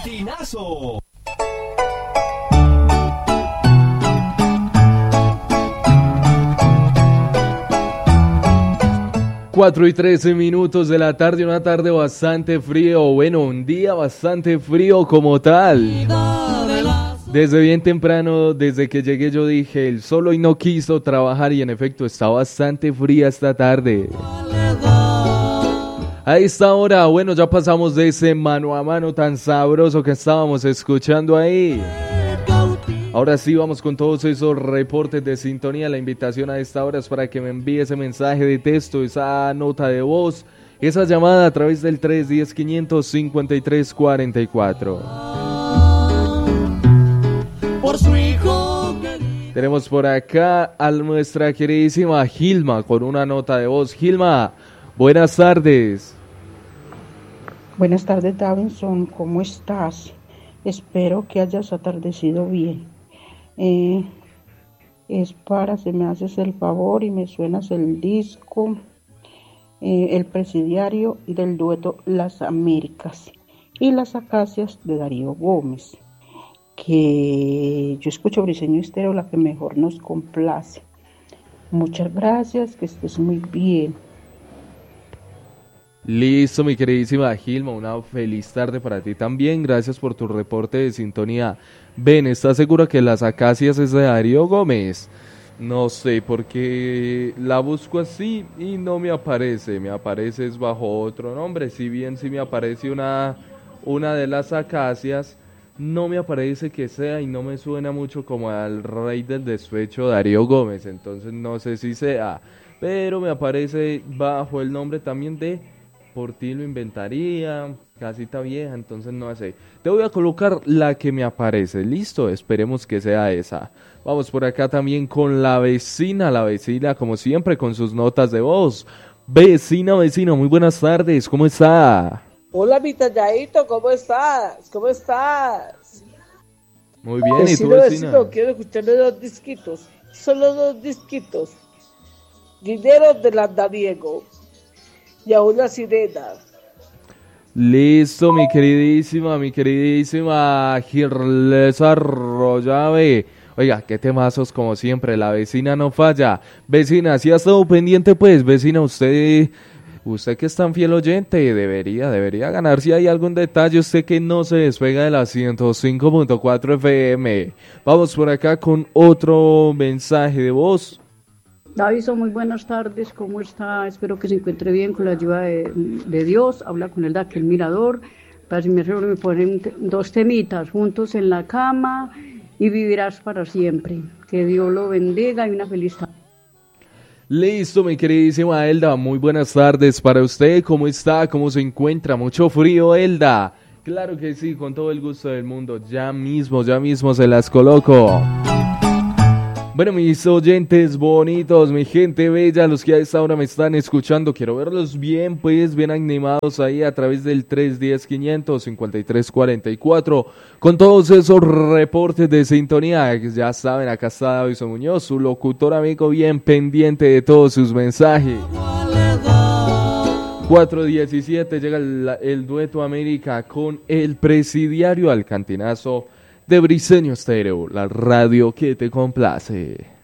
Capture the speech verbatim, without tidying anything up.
Cantinazo. Cuatro y trece minutos de la tarde, una tarde bastante frío, bueno, un día bastante frío como tal. Desde bien temprano, desde que llegué yo dije, el sol hoy no quiso trabajar y en efecto está bastante fría esta tarde. A esta hora, bueno, ya pasamos de ese mano a mano tan sabroso que estábamos escuchando ahí. Ahora sí vamos con todos esos reportes de sintonía. La invitación a esta hora es para que me envíe ese mensaje de texto, esa nota de voz, esa llamada a través del tres uno cero, quinientos cincuenta y tres, cuarenta y cuatro. Por su hijo. Tenemos por acá a nuestra queridísima Gilma con una nota de voz. Gilma, buenas tardes. Buenas tardes, Davinson, ¿cómo estás? Espero que hayas atardecido bien. Eh, es para, si me haces el favor y me suenas el disco, eh, El Presidiario del dueto Las Américas y Las Acacias de Darío Gómez, que yo escucho Briseño Estéreo, la que mejor nos complace. Muchas gracias, que estés muy bien. Listo, mi queridísima Gilma, una feliz tarde para ti también, gracias por tu reporte de sintonía. Ven, ¿estás segura que Las Acacias es de Darío Gómez? No sé, porque la busco así y no me aparece, me aparece es bajo otro nombre, si bien sí me aparece una, una de Las Acacias, no me aparece que sea y no me suena mucho como al rey del despecho Darío Gómez, entonces no sé si sea, pero me aparece bajo el nombre también de Por ti lo inventaría, Casita Vieja, entonces no sé. Te voy a colocar la que me aparece, listo, esperemos que sea esa. Vamos por acá también con la vecina, la vecina como siempre con sus notas de voz. Vecina, vecino, muy buenas tardes, ¿cómo está? Hola, mi talladito, ¿cómo estás? ¿Cómo estás? Muy bien, vecino, ¿y tú, vecina? Vecino, quiero escucharle dos disquitos, solo dos disquitos. Dinero del Andamiego y a una sirena. Listo, mi queridísima, mi queridísima Girlesa Arroyave. Oiga, qué temazos como siempre, la vecina no falla. Vecina, si ha estado pendiente, pues, vecina, usted, usted que es tan fiel oyente, debería, debería ganar si hay algún detalle, usted que no se despega de la ciento cinco punto cuatro F M. Vamos por acá con otro mensaje de voz. Davison, muy buenas tardes, ¿cómo está? Espero que se encuentre bien con la ayuda de, de Dios. Habla con el de aquel mirador. Para si me me ponen dos temitas, Juntos en la cama y Vivirás para siempre. Que Dios lo bendiga y una feliz tarde. Listo, mi queridísima Elda, muy buenas tardes para usted. ¿Cómo está? ¿Cómo se encuentra? Mucho frío, Elda. Claro que sí, con todo el gusto del mundo. Ya mismo, ya mismo se las coloco. Bueno, mis oyentes bonitos, mi gente bella, los que a esta hora me están escuchando, quiero verlos bien, pues, bien animados ahí a través del tres uno cero, quinientos cincuenta y tres, cuarenta y cuatro, con todos esos reportes de sintonía. Ya saben, acá está Davison Muñoz, su locutor amigo, bien pendiente de todos sus mensajes. cuatro diecisiete llega el, el dueto América con El Presidiario al Cantinazo de Briseño Estéreo, la radio que te complace.